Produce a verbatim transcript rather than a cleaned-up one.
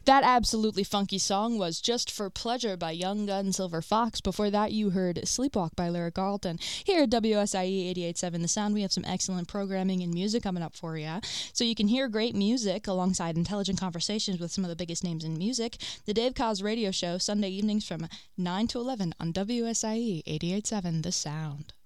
That absolutely funky song was Just for Pleasure by Young Gun Silver Fox. Before that, you heard Sleepwalk by Lyric Carlton. Here at W S I E eighty-eight point seven The Sound, we have some excellent programming and music coming up for you. So you can hear great music alongside intelligent conversations with some of the biggest names in music. The Dave Koz Radio Show, Sunday evenings from nine to eleven on W S I E eighty-eight point seven The Sound.